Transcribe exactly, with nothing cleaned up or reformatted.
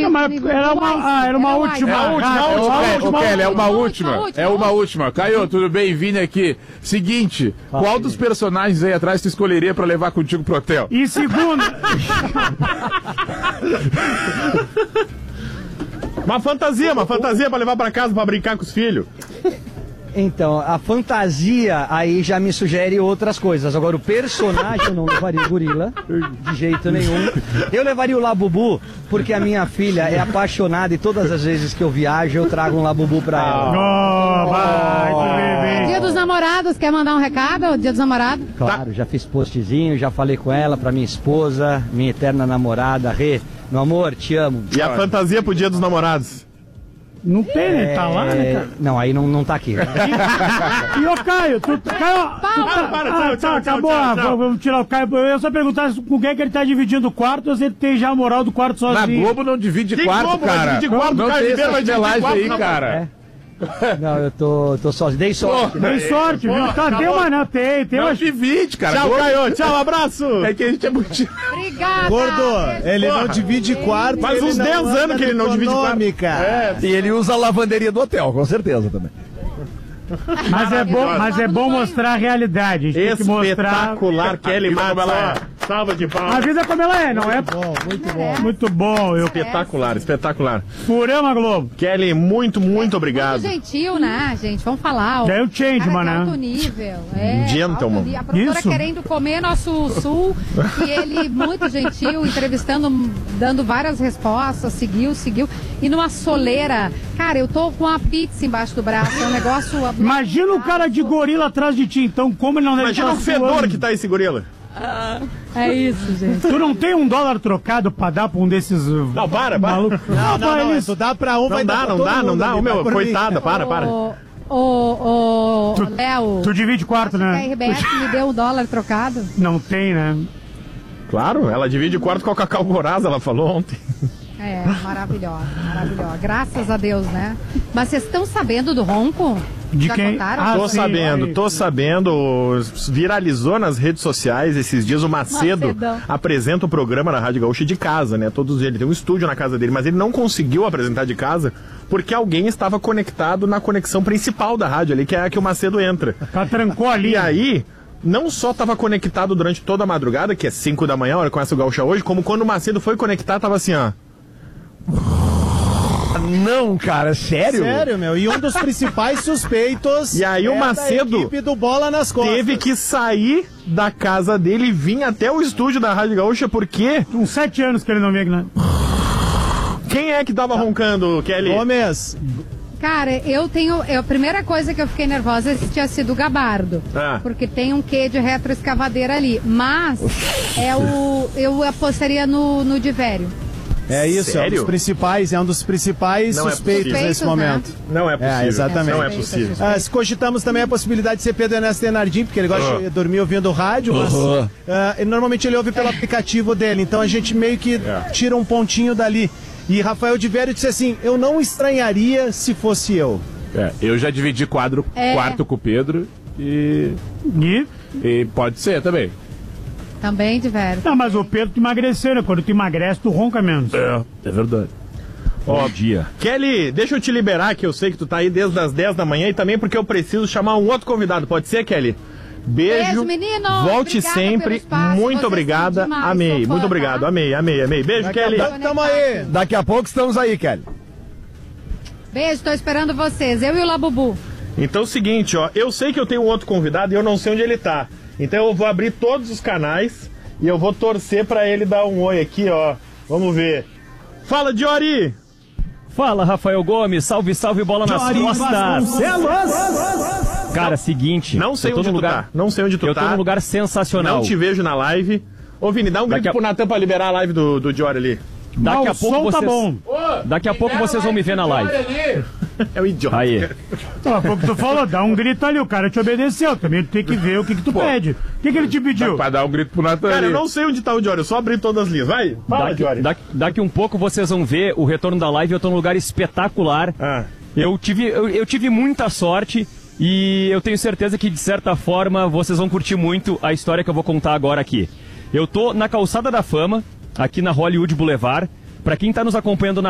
Não, mas era uma, ah, era uma última. É a última, ah, a última. é, Ô, Kelly, é uma última. É uma última. Caio, tudo bem? Vini aqui. Seguinte, qual dos personagens aí atrás tu escolheria pra levar contigo pro hotel? E segundo... Uma fantasia, uma fantasia pra levar pra casa pra brincar com os filhos. Então, a fantasia aí já me sugere outras coisas. Agora, o personagem eu não levaria o gorila, de jeito nenhum. Eu levaria o Labubu, porque a minha filha é apaixonada e todas as vezes que eu viajo eu trago um Labubu pra ela. Oh, vai, que bebê. Dia dos Namorados, quer mandar um recado? Dia dos Namorados? Claro, já fiz postzinho, já falei com ela, pra minha esposa, minha eterna namorada, Rê. Meu amor, te amo. E a fantasia pro Dia dos Namorados? Não tem, né? Tá lá, né, cara? Não, aí não, não tá aqui. E, e ô, Caio, tu, Caio, tu tá, para, ah, tchau, tá, tchau, acabou, tchau, ah, tchau. vamos tirar o Caio. Eu ia só perguntar com quem que ele tá dividindo o quarto ou se ele tem já a moral do quarto Na sozinho. Globo não divide Que quarto, Globo vai cara. dividir quarto? Não Caio tem Ribeiro essa vai dividir chinelagem quarto, aí, não. cara. Não, eu tô, tô sozinho. Dei sorte. Porra, né? Tem sorte, viu? Tá, tem uma, não, tem, tem Não uma... divide, cara. Tchau, Globo- Caio. Tchau, abraço. É que a gente é muito... Obrigada! Gordo, ele não Porra. divide quarto. Faz ele uns não dez anda anos que ele não na divide quarto. econômica. É. E ele usa a lavanderia do hotel, com certeza também. Mas é bom, mas é bom mostrar a realidade. A gente tem que mostrar... Espetacular, Kelly Vida como ela Matos. Salva de A palmas. vida como ela é, não é? Bom, muito bom. Muito bom. Eu... Espetacular, espetacular. Furama Globo. Kelly, muito, muito obrigado. Muito gentil, né, gente? Vamos falar. Já é o change, Cara, mano, de né? alto nível. É, Gentleman. alto nível. A produtora Isso. querendo comer nosso sul. E ele, muito gentil, entrevistando, dando várias respostas. Seguiu, seguiu. E numa soleira. Cara, eu tô com uma pizza embaixo do braço. É um negócio... Imagina o cara de gorila atrás de ti, então como ele não deve Imagina o estar fedor suando? que tá esse gorila. É isso, gente. Tu não tem um dólar trocado pra dar pra um desses... Não, para, para. malucos? Não, não, não. eles- Tu dá pra um, vai Não dar dá, pra não todo dá, não mundo dá. ali, Ô, vai meu, por mim. coitada, para, para. Ô, ô, ô, Léo, Tu divide quarto, acho que a né? R B S me deu um dólar trocado. Não tem, né? Claro, ela divide o quarto com a Cacau Goraz, ela falou ontem. É, maravilhosa, maravilhosa. Graças a Deus, né? Mas vocês estão sabendo do ronco? De Já quem? contaram? Ah, Tô sim, sabendo, aí. tô sabendo. Viralizou nas redes sociais esses dias o Macedo Macedão. apresenta o programa na Rádio Gaúcha de casa, né? Todos eles, tem um estúdio na casa dele, mas ele não conseguiu apresentar de casa porque alguém estava conectado na conexão principal da rádio ali, que é a que o Macedo entra. O cara trancou ali. E aí, não só estava conectado durante toda a madrugada, que é cinco da manhã, a hora que começa o Gaúcha hoje, como quando o Macedo foi conectar, tava assim, ó. Não, cara, sério? Sério, meu. E um dos principais suspeitos E aí o é Macedo da equipe do Bola nas Costas. Teve que sair da casa dele e vir até o estúdio da Rádio Gaúcha, porque Uns sete anos que ele não vinha aqui, né? quem é que tava roncando, Kelly? Gomes, Cara, eu tenho. Eu, a primeira coisa que eu fiquei nervosa tinha sido o Gabardo. Ah. Porque tem um quê de retroescavadeira ali. Mas é o. Eu apostaria no, no Divério. é isso, é um Sério? dos principais, é um dos principais Não é suspeitos possível. nesse Suspeitos, né? momento. Não é possível. É, exatamente. Não é possível. Ah, cogitamos também a possibilidade de ser Pedro Ernesto Denardim, porque ele gosta de dormir ouvindo rádio, mas Uhum. ah, ele, normalmente ele ouve pelo aplicativo dele, então a gente meio que tira um pontinho dali. E Rafael de Vério disse assim, eu não estranharia se fosse eu. É, eu já dividi quadro, É. quarto com o Pedro e, E... e pode ser também. Também, Divério. Não, mas o Pedro tu emagreceu, né? Quando tu emagrece, tu ronca menos. É, é verdade. Ó, dia. Kelly, deixa eu te liberar, que eu sei que tu tá aí desde as dez da manhã e também porque eu preciso chamar um outro convidado. Pode ser, Kelly? Beijo. Beijo, menino. Volte Obrigada sempre. pelo espaço. Muito Vocês obrigada. são demais. Amei. Sou fã, Muito tá? obrigado. Amei, amei, amei. Beijo, Kelly. Tamo aí. Daqui a pouco estamos aí, Kelly. Beijo, tô esperando vocês. Eu e o Labubu. Então é o seguinte, ó. Eu sei que eu tenho um outro convidado e eu não sei onde ele tá. Então eu vou abrir todos os canais e eu vou torcer pra ele dar um oi aqui, ó. Vamos ver. Fala, Diori! Fala, Rafael Gomes, salve, salve, bola nas costas. Cara, seguinte, Não sei eu tô onde num tu lugar, tá. Não sei onde tu eu tá. tô num lugar sensacional. Não te vejo na live. Ô, Vini, dá um Daqui grito a- pro Natan pra liberar a live do, do Diori ali. Daqui Ah, a o pouco som vocês, tá bom. daqui a pouco vocês vão me ver na live. É o idiota. Aí. Então, foi o que tu falou, dá um grito ali, o cara te obedeceu. Também tu tem que ver o que, que tu pede. O que, que ele te pediu? Pra dar um grito pro Natan Cara, eu ali. não sei onde tá o Diori, eu só abri todas as linhas. Vai, fala, Daqui, Diori. daqui, daqui um pouco vocês vão ver o retorno da live. Eu tô num lugar espetacular. Ah. Eu tive, eu, eu tive muita sorte e eu tenho certeza que, de certa forma, vocês vão curtir muito a história que eu vou contar agora aqui. Eu tô na Calçada da Fama, aqui na Hollywood Boulevard. Pra quem tá nos acompanhando na